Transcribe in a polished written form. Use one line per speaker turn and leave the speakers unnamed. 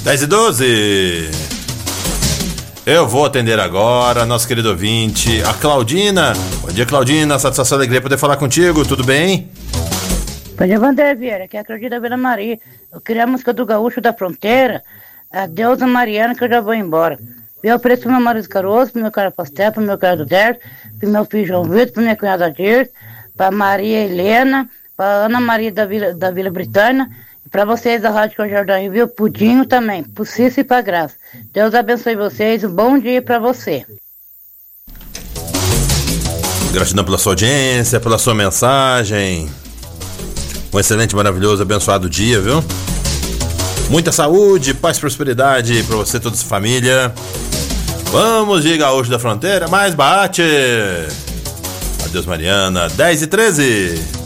10h12. Eu vou atender agora, nosso querido ouvinte, a Claudina. Bom dia, Claudina. Satisfação e alegria poder falar contigo. Tudo bem?
Bom dia, Vander Vieira, que é a Claudina Vila Maria. Eu queria a música do Gaúcho da Fronteira, Adeus a Mariana, que eu já vou embora. Eu ofereço pro meu marido Caroço, pro meu cara Pastel, pro meu cara do Derso, pro meu filho João Vitor, pro minha cunhada Dirce, pra Maria Helena, pra Ana Maria da Vila Britânia, e pra vocês da Rádio Conjardão, viu? Pudinho também, pro Cício e pra Graça. Deus abençoe vocês, um bom dia pra você.
Gratidão pela sua audiência, pela sua mensagem. Um excelente, maravilhoso, abençoado dia, viu? Muita saúde, paz e prosperidade pra você e toda a sua família. Vamos de Gaúcho da Fronteira, mais bate! Adeus, Mariana, 10h13.